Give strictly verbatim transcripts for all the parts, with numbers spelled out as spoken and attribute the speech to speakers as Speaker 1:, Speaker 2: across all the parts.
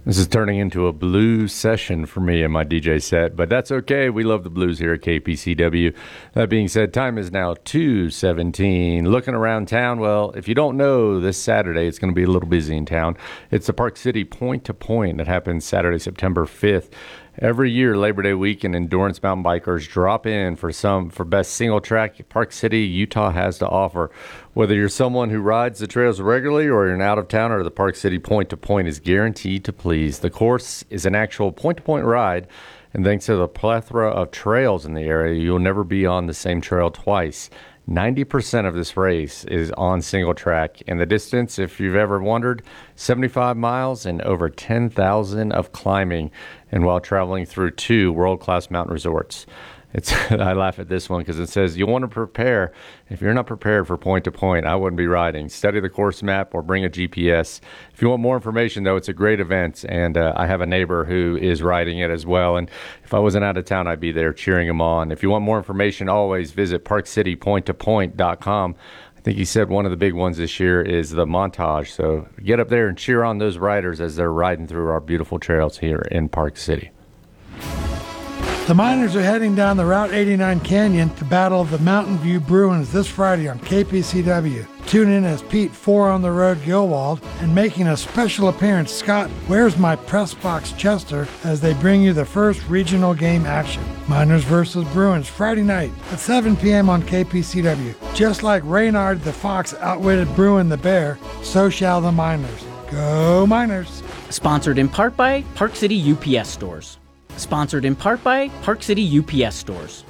Speaker 1: This is turning into a blues session for me and my D J set, but that's okay. We love the blues here at K P C W. That being said, time is now two seventeen. Looking around town, well, if you don't know, this Saturday it's going to be a little busy in town. It's the Park City Point to Point that happens Saturday, September fifth. Every year, Labor Day weekend, endurance mountain bikers drop in for some for best single track Park City, Utah has to offer. Whether you're someone who rides the trails regularly or you're an out-of-towner, the Park City Point to Point is guaranteed to please. The course is an actual point-to-point ride, and thanks to the plethora of trails in the area, you'll never be on the same trail twice. ninety percent of this race is on single track, and the distance, if you've ever wondered, seventy-five miles and over ten thousand of climbing, and while traveling through two world-class mountain resorts. It's I laugh at this one because it says you want to prepare. If you're not prepared for point to point, I wouldn't be riding. Study the course map or bring a G P S. If you want more information, though, it's a great event, and uh, I have a neighbor who is riding it as well. And if I wasn't out of town, I'd be there cheering him on. If you want more information, always visit park city point to point dot com. I think he said one of the big ones this year is the montage. So get up there and cheer on those riders as they're riding through our beautiful trails here in Park City.
Speaker 2: The Miners are heading down the Route eighty-nine Canyon to battle the Mountain View Bruins this Friday on K P C W. Tune in as Pete Four on the Road Gilwald and making a special appearance, Scott Where's My Press Box Chester, as they bring you the first regional game action. Miners versus Bruins Friday night at seven p.m. on K P C W. Just like Reynard the Fox outwitted Bruin the Bear, so shall the Miners. Go Miners!
Speaker 3: Sponsored in part by Park City U P S Stores. Sponsored in part by Park City U P S Stores.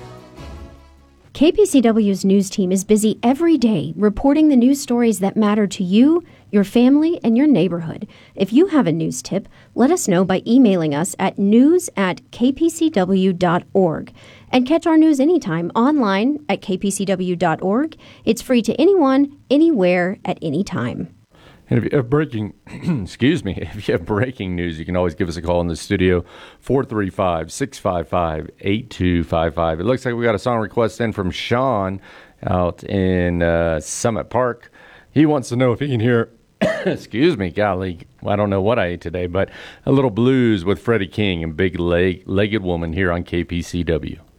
Speaker 4: K P C W's news team is busy every day reporting the news stories that matter to you, your family, and your neighborhood. If you have a news tip, let us know by emailing us at news at k p c w dot org. And catch our news anytime online at k p c w dot org. It's free to anyone, anywhere, at any time.
Speaker 1: And if you have breaking, excuse me, if you have breaking news, you can always give us a call in the studio, four three five, six five five, eight two five five. It looks like we got a song request in from Sean out in uh, Summit Park. He wants to know if he can hear, excuse me, golly, I don't know what I ate today, but a little blues with Freddie King and Big Leg- Legged Woman here on K P C W.